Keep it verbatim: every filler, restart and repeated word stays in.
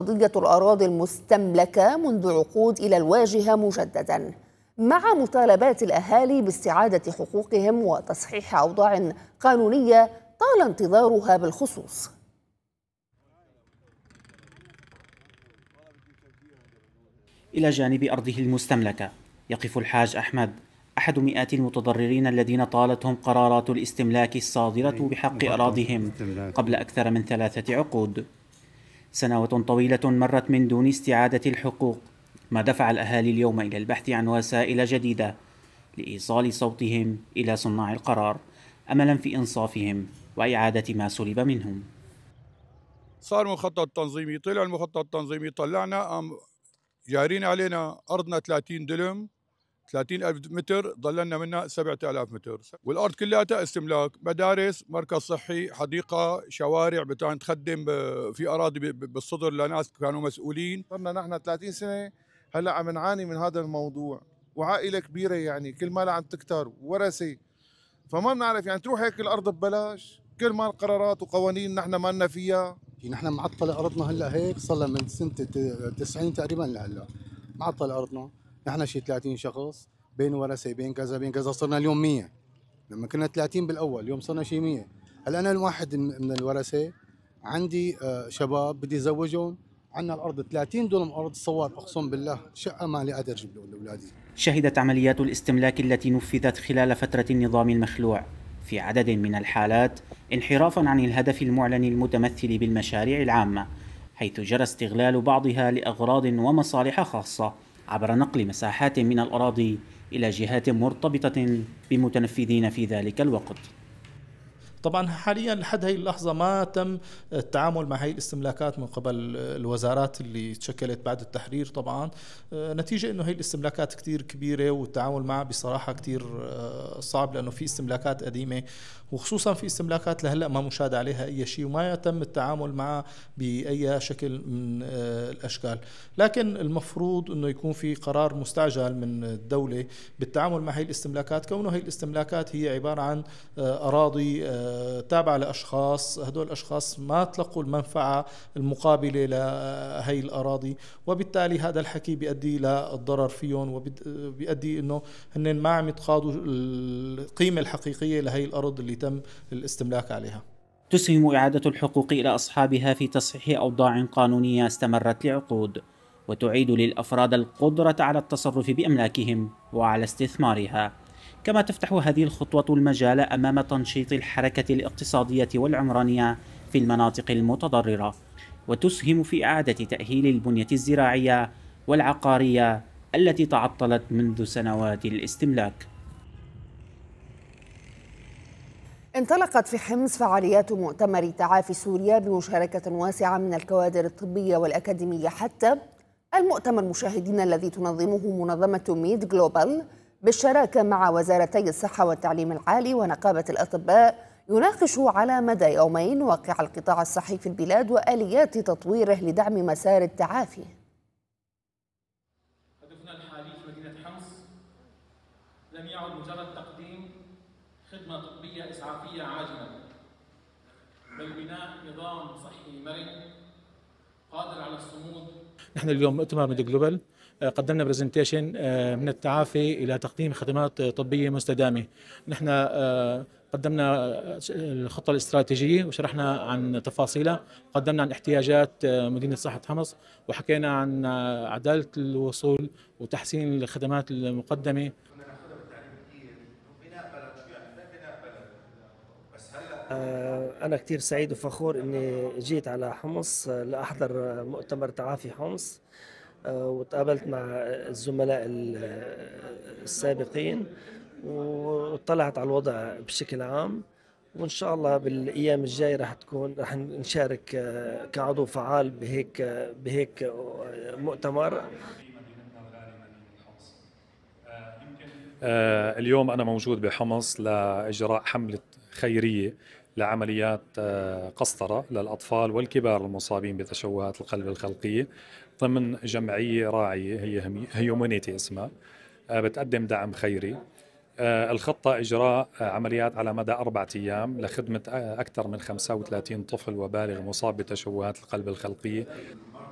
قضية الأراضي المستملكة منذ عقود إلى الواجهة مجددا، مع مطالبات الأهالي باستعادة حقوقهم وتصحيح أوضاع قانونية طال انتظارها بالخصوص. إلى جانب أرضه المستملكة يقف الحاج أحمد، أحد مئات المتضررين الذين طالتهم قرارات الاستملاك الصادرة بحق أراضيهم قبل أكثر من ثلاثة عقود. سنوات طويلة مرت من دون استعادة الحقوق، ما دفع الأهالي اليوم إلى البحث عن وسائل جديدة لإيصال صوتهم إلى صناع القرار، أملا في إنصافهم وإعادة ما سلب منهم. صار مخطط تنظيمي، طلع المخطط التنظيمي، طلعنا أم جايرين علينا أرضنا ثلاثين دلم، ثلاثين ألف متر، ضللنا منها سبعة آلاف متر، والأرض كلها استملاك، مدارس، مركز صحي، حديقة، شوارع بتاعن تخدم في أراضي بالصدر لناس كانوا مسؤولين. صرنا نحن ثلاثين سنة هلا عم نعاني من هذا الموضوع، وعائلة كبيرة يعني كل ما عم تكتر ورثة، فما بنعرف يعني تروح هيك الأرض ببلاش، كل ما القرارات وقوانين نحن ما لنا فيها. نحن معطلة أرضنا هلا هيك صار لها من سنة تسعين تقريبا لهلا معطلة أرضنا، نحن شي ثلاثين شخص بين ورثة بين كذا بين كذا، صرنا اليوم مية، لما كنا ثلاثين بالأول اليوم صرنا شي مية. هلا أنا الواحد من الورثة عندي شباب بدي زوجهم، عندنا الأرض ثلاثين دولم أرض صواب، أقسم بالله شقة ما لي قادر أجيب لأولادي. شهدت عمليات الاستملاك التي نفذت خلال فترة النظام المخلوع في عدد من الحالات انحرافا عن الهدف المعلن المتمثل بالمشاريع العامة، حيث جرى استغلال بعضها لأغراض ومصالح خاصة عبر نقل مساحات من الأراضي إلى جهات مرتبطة بمتنفذين في ذلك الوقت. طبعا حاليا لحد هي اللحظة ما تم التعامل مع هي الاستملاكات من قبل الوزارات اللي تشكلت بعد التحرير، طبعا نتيجة انه هي الاستملاكات كتير كبيرة والتعامل معها بصراحة كتير صعب، لانه في استملاكات قديمة وخصوصا في استملاكات لهلا ما مشاهد عليها اي شيء وما يتم التعامل معها باي شكل من الاشكال. لكن المفروض انه يكون في قرار مستعجل من الدولة بالتعامل مع هي الاستملاكات، كونه هي الاستملاكات هي عبارة عن اراضي تابعة لأشخاص، هدول الأشخاص ما تلقوا المنفعة المقابلة لهي الأراضي، وبالتالي هذا الحكي بيؤدي للضرر فيهم وبيؤدي إنه هن ما عم يتقاضوا القيمة الحقيقية لهي الأرض اللي تم الاستملاك عليها. تسهم إعادة الحقوق إلى أصحابها في تصحيح أوضاع قانونية استمرت لعقود، وتعيد للأفراد القدرة على التصرف بأملاكهم وعلى استثمارها. كما تفتح هذه الخطوة المجال أمام تنشيط الحركة الاقتصادية والعمرانية في المناطق المتضررة، وتسهم في إعادة تأهيل البنية الزراعية والعقارية التي تعطلت منذ سنوات الاستملاك. انطلقت في حمص فعاليات مؤتمر تعافي سوريا بمشاركة واسعة من الكوادر الطبية والأكاديمية. حتى المؤتمر مشاهدين الذي تنظمه منظمة ميد جلوبال بالشراكة مع وزارتي الصحة والتعليم العالي ونقابة الأطباء يناقش على مدى يومين واقع القطاع الصحي في البلاد وآليات تطويره لدعم مسار التعافي. هدفنا الحالي في مدينة حمص لم يعد مجرد تقديم خدمة طبية إسعافية عاجلة، بل بناء نظام صحي مرن قادر على الصمود. نحن اليوم مؤتمر ميد جلوبال قدمنا برزنتيشن من التعافي إلى تقديم خدمات طبية مستدامة. نحن قدمنا الخطة الاستراتيجية وشرحنا عن تفاصيلها، قدمنا عن احتياجات مدينة صحة حمص، وحكينا عن عدالة الوصول وتحسين الخدمات المقدمة. أنا كتير سعيد وفخور إني جيت على حمص لأحضر مؤتمر تعافي حمص، وتقابلت مع الزملاء السابقين وطلعت على الوضع بشكل عام، وإن شاء الله بالأيام الجاية رح تكون رح نشارك كعضو فعال بهيك بهيك مؤتمر. اليوم أنا موجود بحمص لإجراء حملة خيرية لعمليات قسطرة للأطفال والكبار المصابين بتشوهات القلب الخلقية ضمن جمعية راعية هي هيومانيتي اسمها، بتقدم دعم خيري. الخطة إجراء عمليات على مدى أربعة أيام لخدمة أكثر من خمسة وثلاثين طفل وبالغ مصاب بتشوهات القلب الخلقية.